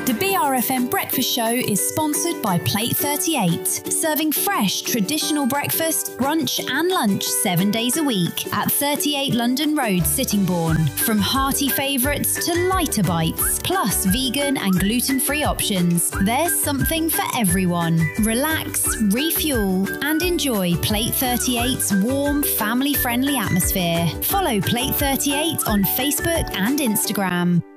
The BRFM Breakfast Show is sponsored by Plate 38, serving fresh, traditional breakfast, brunch and lunch 7 days a week at 38 London Road, Sittingbourne. From hearty favourites to lighter bites, plus vegan and gluten-free options, there's something for everyone. Relax, refuel and enjoy Plate 38's warm, family-friendly atmosphere. Follow Plate 38 on Facebook and Instagram.